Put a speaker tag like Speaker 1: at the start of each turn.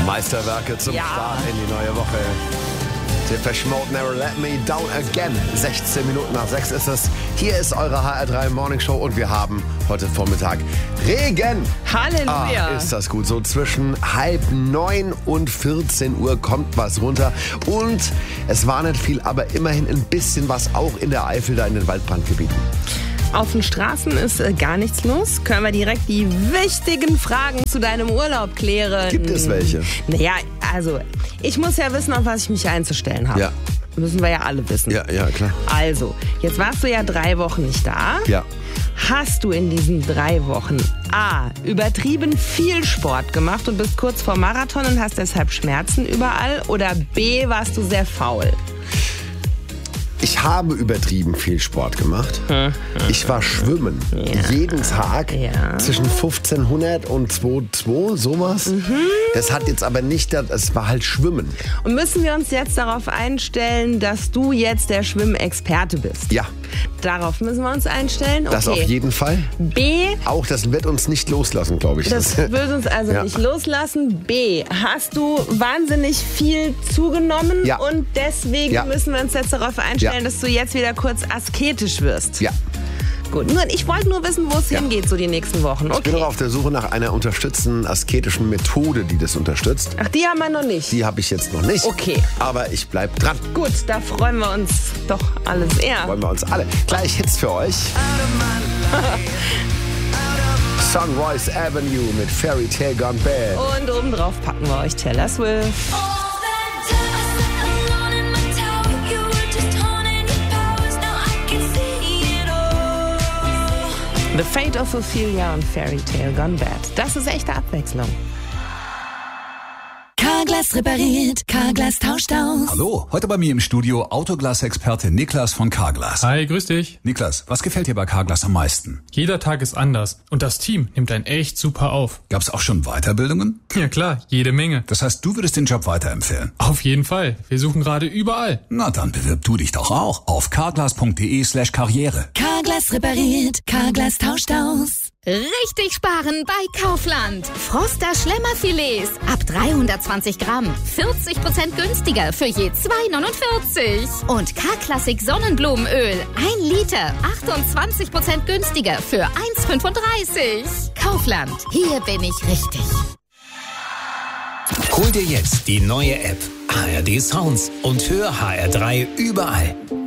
Speaker 1: Meisterwerke zum Start in die neue Woche. Depeche Mode, Never Let Me Down Again. 16 Minuten nach 6 ist es. Hier ist eure HR3 Morning Show und wir haben heute Vormittag Regen.
Speaker 2: Halleluja.
Speaker 1: Ist das gut. So zwischen 8:30 und 14 Uhr kommt was runter. Und es war nicht viel, aber immerhin ein bisschen was auch in der Eifel, da in den Waldbrandgebieten.
Speaker 2: Auf den Straßen ist gar nichts los. Können wir direkt die wichtigen Fragen zu deinem Urlaub klären?
Speaker 1: Gibt es welche?
Speaker 2: Naja, also, ich muss ja wissen, auf was ich mich einzustellen habe.
Speaker 1: Ja.
Speaker 2: Müssen wir ja alle wissen.
Speaker 1: Ja, klar.
Speaker 2: Also, jetzt warst du ja 3 Wochen nicht da.
Speaker 1: Ja.
Speaker 2: Hast du in diesen 3 Wochen A, übertrieben viel Sport gemacht und bist kurz vor Marathon und hast deshalb Schmerzen überall? Oder B, warst du sehr faul?
Speaker 1: Ich habe übertrieben viel Sport gemacht. Ich war schwimmen. Jeden Tag zwischen 1500 und 2200, sowas. Das hat jetzt aber nicht, es war halt Schwimmen.
Speaker 2: Und müssen wir uns jetzt darauf einstellen, dass du jetzt der Schwimmexperte bist?
Speaker 1: Ja.
Speaker 2: Darauf müssen wir uns einstellen? Okay.
Speaker 1: Das auf jeden Fall.
Speaker 2: B.
Speaker 1: Auch das wird uns nicht loslassen, glaube ich.
Speaker 2: Das wird uns also nicht loslassen. B. Hast du wahnsinnig viel zugenommen?
Speaker 1: Ja.
Speaker 2: Und deswegen müssen wir uns jetzt darauf einstellen, dass du jetzt wieder kurz asketisch wirst.
Speaker 1: Ja.
Speaker 2: Gut, ich wollte nur wissen, wo es hingeht so die nächsten Wochen. Okay.
Speaker 1: Ich bin noch auf der Suche nach einer unterstützenden asketischen Methode, die das unterstützt.
Speaker 2: Ach, die haben wir noch nicht.
Speaker 1: Die habe ich jetzt noch nicht.
Speaker 2: Okay.
Speaker 1: Aber ich bleib dran.
Speaker 2: Gut, da freuen wir uns doch alle sehr.
Speaker 1: Freuen wir uns alle. Gleich Hits für euch. Sunrise Avenue mit Fairy Tale Gone Bad.
Speaker 2: Und obendrauf packen wir euch Taylor Swift. The Fate of Ophelia und Fairy Tale Gone Bad. Das ist echte Abwechslung.
Speaker 3: Carglass repariert, Carglass tauscht aus.
Speaker 4: Hallo, heute bei mir im Studio Autoglas-Experte Niklas von Carglass.
Speaker 5: Hi, grüß dich.
Speaker 4: Niklas, was gefällt dir bei Carglass am meisten?
Speaker 5: Jeder Tag ist anders und das Team nimmt einen echt super auf.
Speaker 4: Gab's auch schon Weiterbildungen?
Speaker 5: Ja klar, jede Menge.
Speaker 4: Das heißt, du würdest den Job weiterempfehlen?
Speaker 5: Auf jeden Fall. Wir suchen gerade überall.
Speaker 4: Na, dann bewirb du dich doch auch auf carglass.de/karriere.
Speaker 3: Carglass repariert, Carglass tauscht aus.
Speaker 6: Richtig sparen bei Kaufland. Froster Schlemmerfilets ab 320 Gramm. 40% günstiger für je 2,49. Und K-Klassik Sonnenblumenöl. 1 Liter. 28% günstiger für 1,35. Kaufland. Hier bin ich richtig.
Speaker 7: Hol dir jetzt die neue App ARD Sounds und hör HR3 überall.